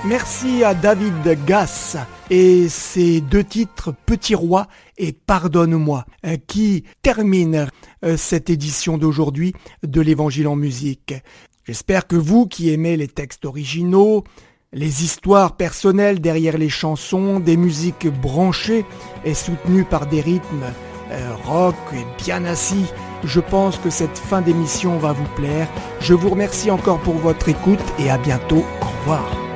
Merci à David Gass et ses deux titres Petit Roi et Pardonne-moi qui terminent cette édition d'aujourd'hui de l'Évangile en musique. J'espère que vous qui aimez les textes originaux, les histoires personnelles derrière les chansons, des musiques branchées et soutenues par des rythmes rock et bien assis, je pense que cette fin d'émission va vous plaire. Je vous remercie encore pour votre écoute et à bientôt. Au revoir.